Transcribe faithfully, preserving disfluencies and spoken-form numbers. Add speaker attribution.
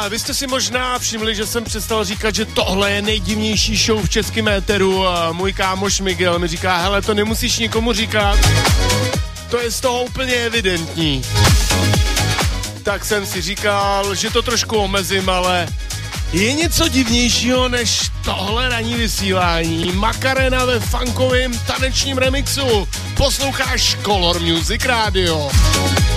Speaker 1: A vy jste si možná všimli, že jsem přestal říkat, že tohle je nejdivnější show v českém éteru. A můj kámoš Miguel mi říká, hele, to nemusíš nikomu říkat. To je z toho úplně evidentní. Tak jsem si říkal, že to trošku omezím, ale je něco divnějšího než tohle ranní vysílání. Macarena ve funkovém tanečním remixu. Posloucháš Color Music Radio.